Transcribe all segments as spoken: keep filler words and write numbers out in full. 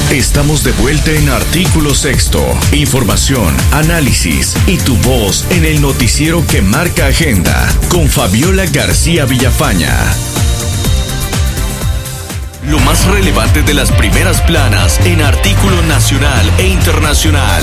Estamos de vuelta en Artículo Sexto. Información, análisis y tu voz en el noticiero que marca agenda con Fabiola García Villafaña. Lo más relevante de las primeras planas en artículo nacional e internacional.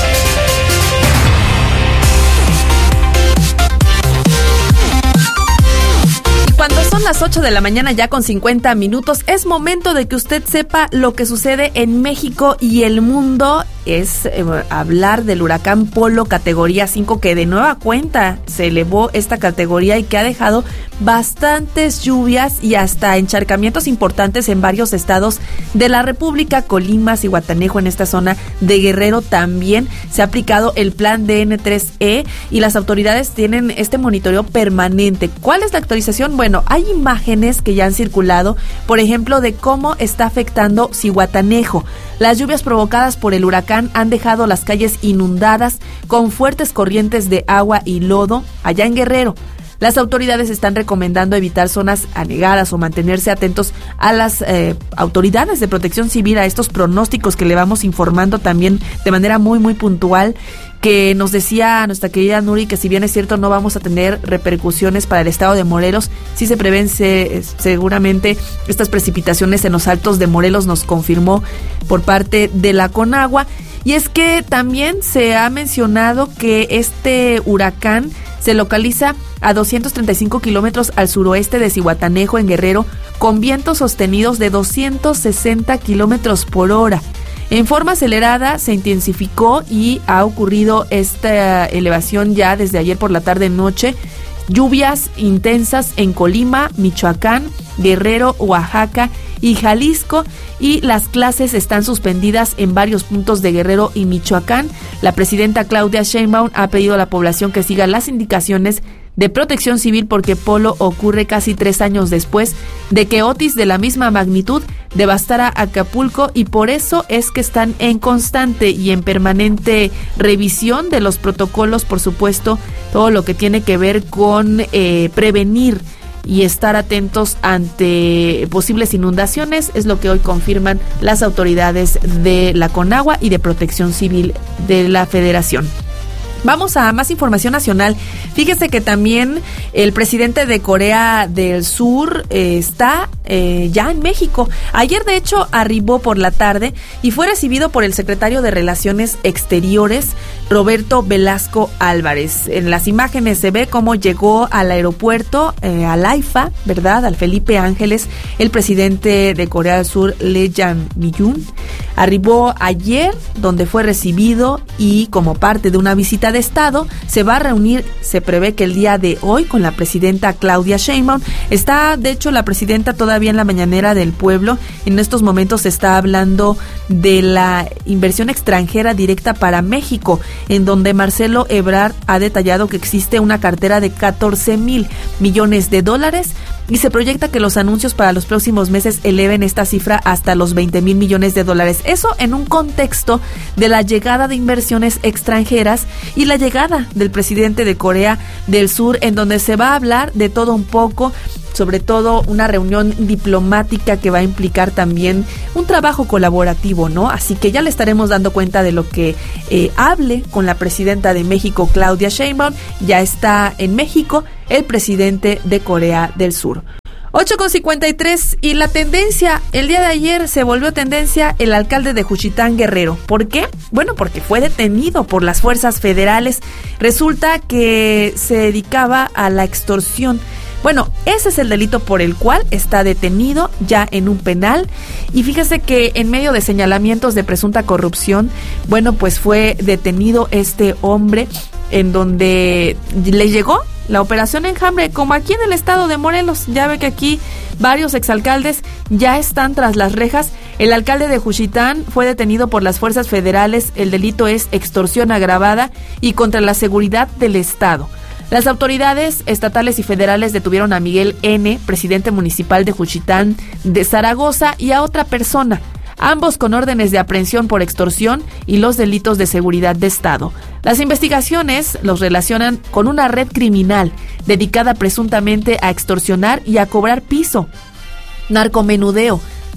Cuando son las ocho de la mañana ya con cincuenta minutos, es momento de que usted sepa lo que sucede en México y el mundo. Es eh, hablar del huracán Polo categoría cinco, que de nueva cuenta se elevó esta categoría y que ha dejado bastantes lluvias y hasta encharcamientos importantes en varios estados de la República. Colima, Zihuatanejo, en esta zona de Guerrero también se ha aplicado el plan D N tres E y las autoridades tienen este monitoreo permanente. ¿Cuál es la actualización? Bueno, hay imágenes que ya han circulado, por ejemplo, de cómo está afectando Zihuatanejo. Las lluvias provocadas por el huracán han dejado las calles inundadas con fuertes corrientes de agua y lodo allá en Guerrero. Las autoridades están recomendando evitar zonas anegadas o mantenerse atentos a las eh, autoridades de protección civil, a estos pronósticos que le vamos informando también de manera muy, muy puntual, que nos decía nuestra querida Nuri que si bien es cierto no vamos a tener repercusiones para el estado de Morelos, sí se prevén se, seguramente estas precipitaciones en los altos de Morelos, nos confirmó por parte de la Conagua. Y es que también se ha mencionado que este huracán se localiza a doscientos treinta y cinco kilómetros al suroeste de Zihuatanejo, en Guerrero, con vientos sostenidos de doscientos sesenta kilómetros por hora. En forma acelerada se intensificó y ha ocurrido esta elevación ya desde ayer por la tarde-noche. Lluvias intensas en Colima, Michoacán, Guerrero, Oaxaca y Jalisco, y las clases están suspendidas en varios puntos de Guerrero y Michoacán. La presidenta Claudia Sheinbaum ha pedido a la población que siga las indicaciones de protección civil porque Polo ocurre casi tres años después de que Otis, de la misma magnitud, devastara Acapulco, y por eso es que están en constante y en permanente revisión de los protocolos, por supuesto, todo lo que tiene que ver con eh, prevenir y estar atentos ante posibles inundaciones, es lo que hoy confirman las autoridades de la Conagua y de Protección Civil de la Federación. Vamos a más información nacional. Fíjese que también el presidente de Corea del Sur eh, está eh, ya en México. Ayer, de hecho, arribó por la tarde y fue recibido por el secretario de Relaciones Exteriores, Roberto Velasco Álvarez. En las imágenes se ve cómo llegó al aeropuerto, eh, al AIFA, ¿verdad?, al Felipe Ángeles, el presidente de Corea del Sur, Lee Jae-myung. Arribó ayer, donde fue recibido, y como parte de una visita de Estado, se va a reunir, se prevé que el día de hoy, con la presidenta Claudia Sheinbaum. Está, de hecho, la presidenta todavía en la mañanera del pueblo. En estos momentos se está hablando de la inversión extranjera directa para México, en donde Marcelo Ebrard ha detallado que existe una cartera de catorce mil millones de dólares y se proyecta que los anuncios para los próximos meses eleven esta cifra hasta los veinte mil millones de dólares. Eso en un contexto de la llegada de inversiones extranjeras y la llegada del presidente de Corea del Sur, en donde se va a hablar de todo un poco, sobre todo una reunión diplomática que va a implicar también un trabajo colaborativo, ¿no? Así que ya le estaremos dando cuenta de lo que eh, hable con la presidenta de México, Claudia Sheinbaum. Ya está en México el presidente de Corea del Sur. ocho con cincuenta y tres, y la tendencia, el día de ayer se volvió tendencia el alcalde de Juchitán, Guerrero. ¿Por qué? Bueno, porque fue detenido por las fuerzas federales. Resulta que se dedicaba a la extorsión. Bueno, ese es el delito por el cual está detenido ya en un penal. Y fíjese que en medio de señalamientos de presunta corrupción, bueno, pues fue detenido este hombre, en donde le llegó la operación Enjambre, como aquí en el estado de Morelos. Ya ve que aquí varios exalcaldes ya están tras las rejas. El alcalde de Juchitán fue detenido por las fuerzas federales. El delito es extorsión agravada y contra la seguridad del estado. Las autoridades estatales y federales detuvieron a Miguel N., presidente municipal de Juchitán de Zaragoza, y a otra persona, ambos con órdenes de aprehensión por extorsión y los delitos de seguridad de Estado. Las investigaciones los relacionan con una red criminal dedicada presuntamente a extorsionar y a cobrar piso, narcomenudeo,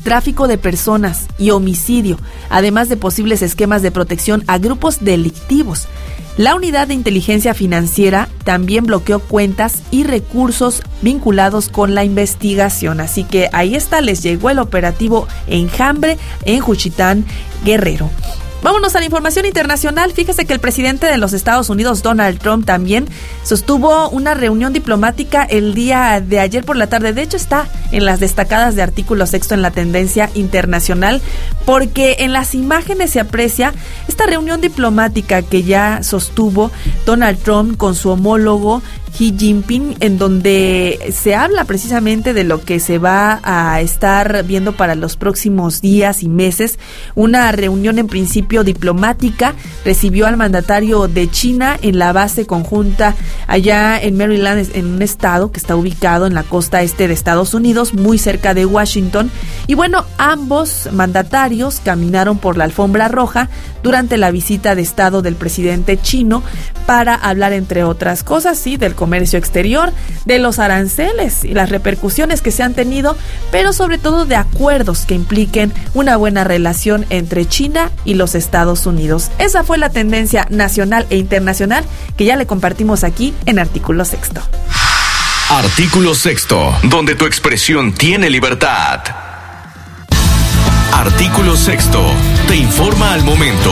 tráfico de personas y homicidio, además de posibles esquemas de protección a grupos delictivos. La unidad de inteligencia financiera también bloqueó cuentas y recursos vinculados con la investigación. Así que ahí está, les llegó el operativo Enjambre en Juchitán, Guerrero. Vámonos a la información internacional. Fíjese que el presidente de los Estados Unidos, Donald Trump, también sostuvo una reunión diplomática el día de ayer por la tarde. De hecho, está en las destacadas de Artículo Sexto en la tendencia internacional, porque en las imágenes se aprecia esta reunión diplomática que ya sostuvo Donald Trump con su homólogo Xi Jinping, en donde se habla precisamente de lo que se va a estar viendo para los próximos días y meses. Una reunión en principio diplomática. Recibió al mandatario de China en la base conjunta allá en Maryland, en un estado que está ubicado en la costa este de Estados Unidos, muy cerca de Washington. Y bueno, ambos mandatarios caminaron por la alfombra roja durante la visita de estado del presidente chino para hablar, entre otras cosas, sí, del comercio exterior, de los aranceles y las repercusiones que se han tenido, pero sobre todo de acuerdos que impliquen una buena relación entre China y los Estados Unidos. Esa fue la tendencia nacional e internacional que ya le compartimos aquí en Artículo Sexto. Artículo Sexto, donde tu expresión tiene libertad. Artículo Sexto, te informa al momento.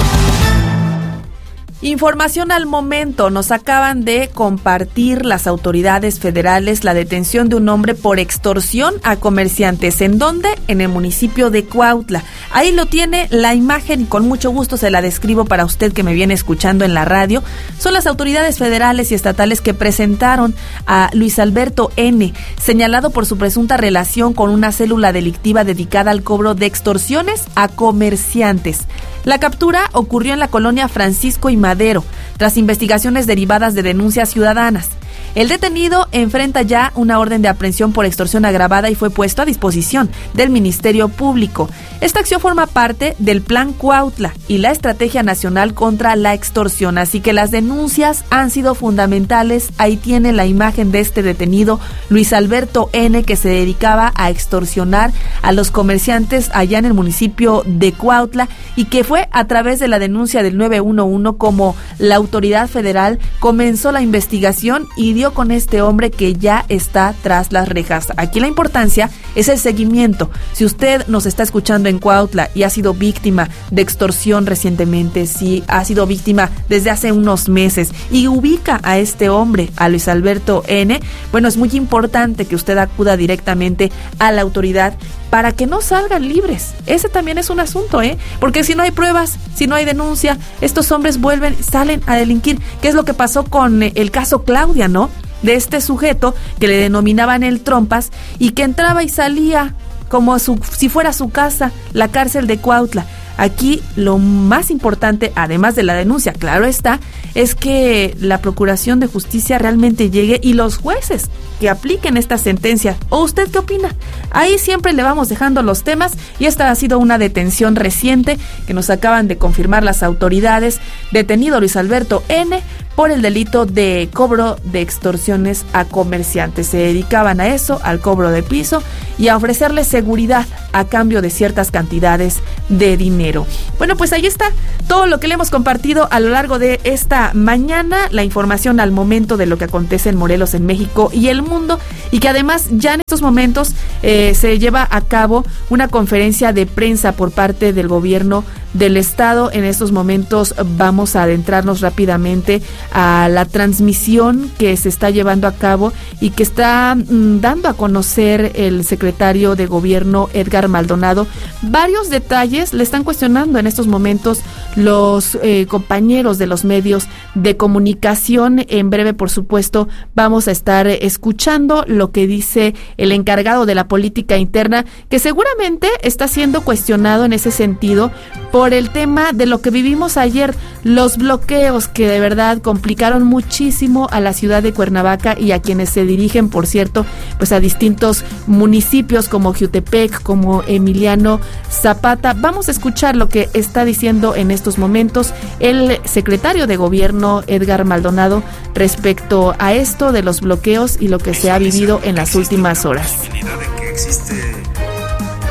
Información al momento. Nos acaban de compartir las autoridades federales la detención de un hombre por extorsión a comerciantes. ¿En dónde? En el municipio de Cuautla. Ahí lo tiene la imagen y con mucho gusto se la describo para usted que me viene escuchando en la radio. Son las autoridades federales y estatales que presentaron a Luis Alberto N., señalado por su presunta relación con una célula delictiva dedicada al cobro de extorsiones a comerciantes. La captura ocurrió en la colonia Francisco y Madero, tras investigaciones derivadas de denuncias ciudadanas. El detenido enfrenta ya una orden de aprehensión por extorsión agravada y fue puesto a disposición del Ministerio Público. Esta acción forma parte del Plan Cuautla y la Estrategia Nacional contra la Extorsión, así que las denuncias han sido fundamentales. Ahí tiene la imagen de este detenido, Luis Alberto N., que se dedicaba a extorsionar a los comerciantes allá en el municipio de Cuautla y que fue a través de la denuncia del nueve uno uno como la autoridad federal comenzó la investigación y dio con este hombre que ya está tras las rejas. Aquí la importancia es el seguimiento. Si usted nos está escuchando en Cuautla y ha sido víctima de extorsión recientemente, si ha sido víctima desde hace unos meses y ubica a este hombre, a Luis Alberto N., bueno, es muy importante que usted acuda directamente a la autoridad para que no salgan libres. Ese también es un asunto, ¿eh? Porque si no hay pruebas, si no hay denuncia, estos hombres vuelven, salen a delinquir. ¿Qué es lo que pasó con el caso Claudia, no? De este sujeto que le denominaban el Trompas y que entraba y salía como su, si fuera su casa, la cárcel de Cuautla. Aquí lo más importante, además de la denuncia, claro está, es que la Procuración de Justicia realmente llegue y los jueces que apliquen esta sentencia. ¿O usted qué opina? Ahí siempre le vamos dejando los temas y esta ha sido una detención reciente que nos acaban de confirmar las autoridades. Detenido Luis Alberto N. por el delito de cobro de extorsiones a comerciantes. Se dedicaban a eso, al cobro de piso y a ofrecerles seguridad a cambio de ciertas cantidades de dinero. Bueno, pues ahí está todo lo que le hemos compartido a lo largo de esta mañana, la información al momento de lo que acontece en Morelos, en México y el mundo, y que además ya en estos momentos eh, se lleva a cabo una conferencia de prensa por parte del gobierno del estado. En estos momentos vamos a adentrarnos rápidamente a la transmisión que se está llevando a cabo y que está mm, dando a conocer el secretario de gobierno Edgar Maldonado. Varios detalles le están cuestionando en estos momentos los eh, compañeros de los medios de comunicación. En breve, por supuesto, vamos a estar escuchando lo que dice el encargado de la política interna, que seguramente está siendo cuestionado en ese sentido por el tema de lo que vivimos ayer, los bloqueos que de verdad complicaron muchísimo a la ciudad de Cuernavaca y a quienes se dirigen, por cierto, pues a distintos municipios como Jiutepec, como Emiliano Zapata. Vamos a escuchar lo que está diciendo en estos momentos el secretario de gobierno Edgar Maldonado respecto a esto de los bloqueos y lo que se ha vivido en las últimas horas. De que existe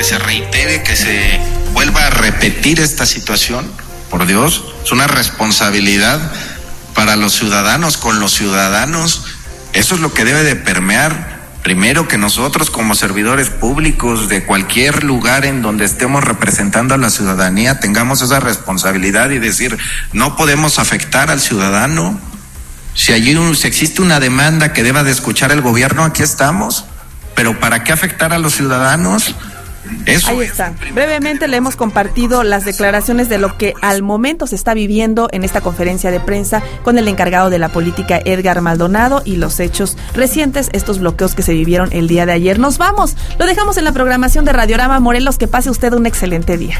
que se reitere, que se vuelva a repetir esta situación. Por Dios, es una responsabilidad para los ciudadanos, con los ciudadanos. Eso es lo que debe de permear. Primero, que nosotros como servidores públicos de cualquier lugar en donde estemos representando a la ciudadanía tengamos esa responsabilidad y decir, no podemos afectar al ciudadano. Si allí un, si existe una demanda que deba de escuchar el gobierno, aquí estamos. Pero ¿para qué afectar a los ciudadanos? Eso. Ahí está. Brevemente le hemos compartido las declaraciones de lo que al momento se está viviendo en esta conferencia de prensa con el encargado de la política, Edgar Maldonado, y los hechos recientes, estos bloqueos que se vivieron el día de ayer. Nos vamos, lo dejamos en la programación de Radiorama Morelos. Que pase usted un excelente día.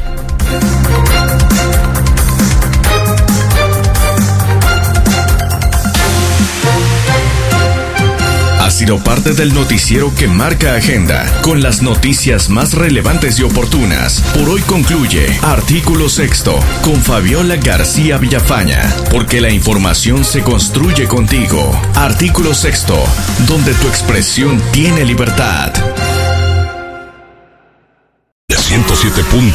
Ha sido parte del noticiero que marca agenda, con las noticias más relevantes y oportunas. Por hoy concluye Artículo Sexto con Fabiola García Villafaña, porque la información se construye contigo. Artículo Sexto, donde tu expresión tiene libertad. ciento siete punto